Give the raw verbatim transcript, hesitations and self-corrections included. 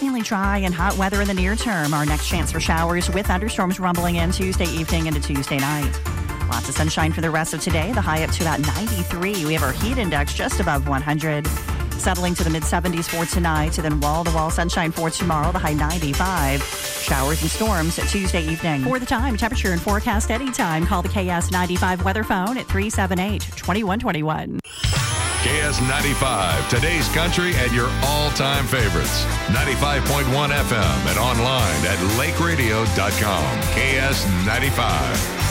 mainly dry and hot weather in the near term. Our next chance for showers with thunderstorms rumbling in Tuesday evening into Tuesday night. Lots of sunshine for the rest of today. The high up to about ninety-three. We have our heat index just above one hundred. Settling to the mid-seventies for tonight. And then wall-to-wall sunshine for tomorrow. The high ninety-five. Showers and storms Tuesday evening. For the time, temperature and forecast anytime. Call the K S ninety-five weather phone at three seven eight, two one two one. K S ninety-five, today's country and your all-time favorites. ninety-five point one F M and online at lake radio dot com. K S ninety-five.